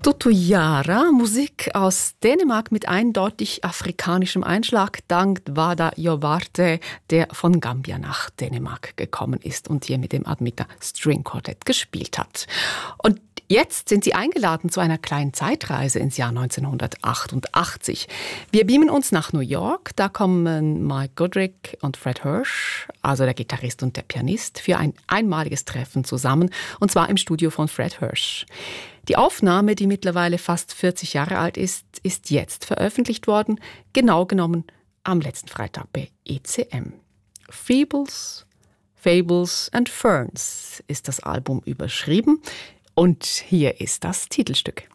Tutujara, Musik aus Dänemark mit eindeutig afrikanischem Einschlag, dank Wada Jowarte, der von Gambia nach Dänemark gekommen ist und hier mit dem Admira String Quartet gespielt hat. Und jetzt sind Sie eingeladen zu einer kleinen Zeitreise ins Jahr 1988. Wir beamen uns nach New York. Da kommen Mike Goodrick und Fred Hirsch, also der Gitarrist und der Pianist, für ein einmaliges Treffen zusammen, und zwar im Studio von Fred Hirsch. Die Aufnahme, die mittlerweile fast 40 Jahre alt ist, ist jetzt veröffentlicht worden, genau genommen am letzten Freitag bei ECM. Feebles, Fables and Ferns ist das Album überschrieben und hier ist das Titelstück.